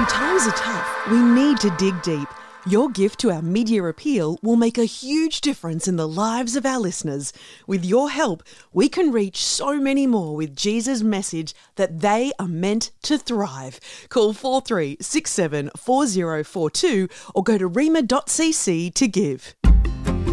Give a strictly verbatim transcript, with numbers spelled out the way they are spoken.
When times are tough, we need to dig deep. Your gift to our media appeal will make a huge difference in the lives of our listeners. With your help, we can reach so many more with Jesus' message that they are meant to thrive. Call four three six seven four zero four two or go to rema dot c c to give.